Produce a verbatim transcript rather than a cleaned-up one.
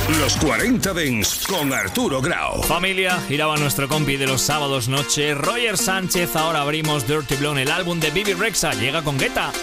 Los cuarenta Dents con Arturo Grau. Familia, giraba nuestro compi de los sábados noche, Roger Sánchez. Ahora abrimos Dirty Blonde, el álbum de Bibi Rexha. Llega con Guetta.